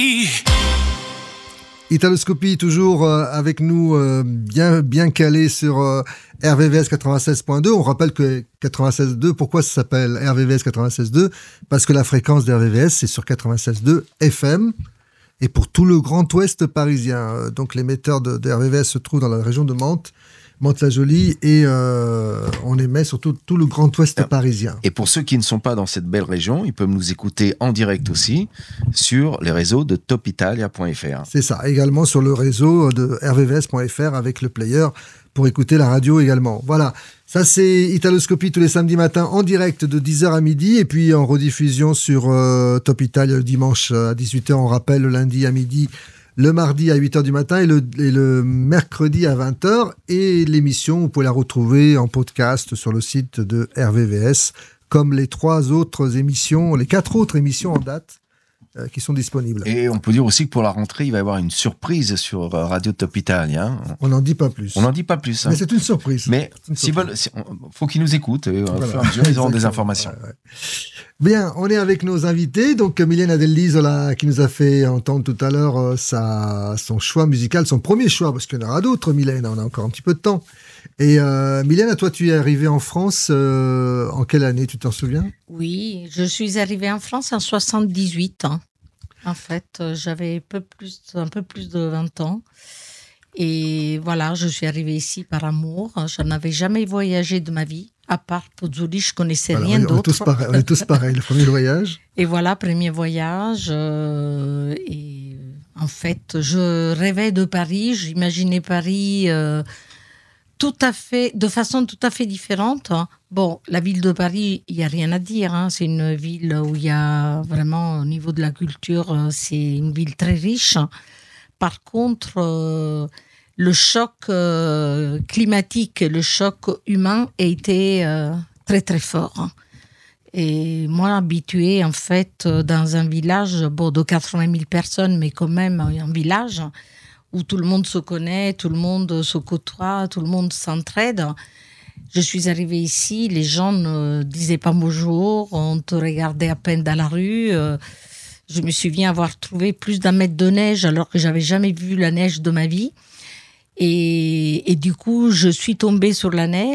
Italoscopie toujours avec nous, bien calé sur RVVS 96.2. On rappelle que 96.2, pourquoi ça s'appelle RVVS 96.2 ? Parce que la fréquence d'RVVS, c'est sur 96.2 FM. Et pour tout le Grand Ouest parisien. Donc l'émetteur de RVVS se trouve dans la région de Mantes, Mantes-la-Jolie, et on émet sur tout le Grand Ouest parisien. Et pour ceux qui ne sont pas dans cette belle région, ils peuvent nous écouter en direct aussi sur les réseaux de topitalia.fr. C'est ça, également sur le réseau de rvvs.fr avec le player pour écouter la radio également. Voilà, ça c'est Italoscopie tous les samedis matins en direct de 10h à midi et puis en rediffusion sur Top Italia le dimanche à 18h, on rappelle le lundi à midi, le mardi à 8h du matin et le mercredi à 20h. Et l'émission, vous pouvez la retrouver en podcast sur le site de RVVS, comme les 4 autres émissions en date qui sont disponibles. Et on peut dire aussi que pour la rentrée, il va y avoir une surprise sur Radio Top Italia. Hein. On n'en dit pas plus. On n'en dit pas plus. Hein. Mais c'est une surprise. Mais faut qu'ils nous écoutent. Et au fur et à mesure, ils auront des informations. Ouais. Bien, on est avec nos invités. Donc, Mylène Adelisola, qui nous a fait entendre tout à l'heure son choix musical, son premier choix, parce qu'il y en aura d'autres, Mylène. On a encore un petit peu de temps. Et Mylène, toi, tu es arrivée en France en quelle année, tu t'en souviens ? Oui, je suis arrivée en France en 78 ans. En fait, j'avais un peu plus de 20 ans. Et voilà, je suis arrivée ici par amour. Je n'avais jamais voyagé de ma vie. À part Pozzuoli, je connaissais rien d'autre. On est tous pareils, le premier voyage. Et voilà, premier voyage. Et en fait, je rêvais de Paris. J'imaginais Paris de façon tout à fait différente. Bon, la ville de Paris, il n'y a rien à dire. Hein. C'est une ville où il y a vraiment, au niveau de la culture, c'est une ville très riche. Par contre, le choc climatique, le choc humain a été très très fort. Et moi, habituée en fait dans un village de 80 000 personnes, mais quand même un village où tout le monde se connaît, tout le monde se côtoie, tout le monde s'entraide. Je suis arrivée ici, les gens ne disaient pas bonjour, on te regardait à peine dans la rue. Je me souviens avoir trouvé plus d'1 mètre de neige alors que j'avais jamais vu la neige de ma vie. Et du coup, je suis tombée sur la neige.